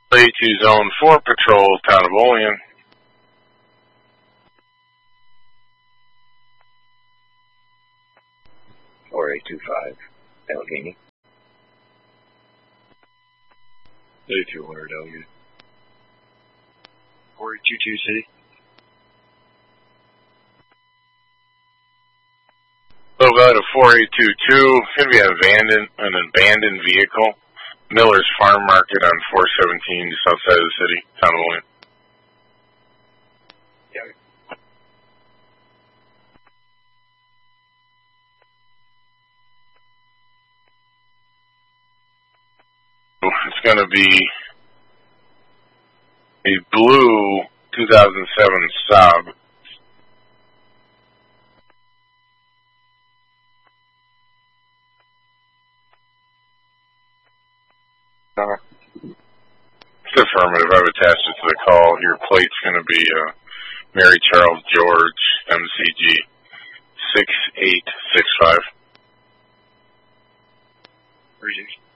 A2 Zone 4 Patrol, Town of Olean. Or 825, Allegheny. 8200 Allegheny. 4822 City. Low value to 4822. Going to be an abandoned vehicle. Miller's Farm Market on 417, just outside of the city, Town of Olean. Yeah. It's going to be a blue 2007 Saab. It's affirmative. I've attached it to the call. Your plate's going to be Mary Charles George, MCG 6865. Reading.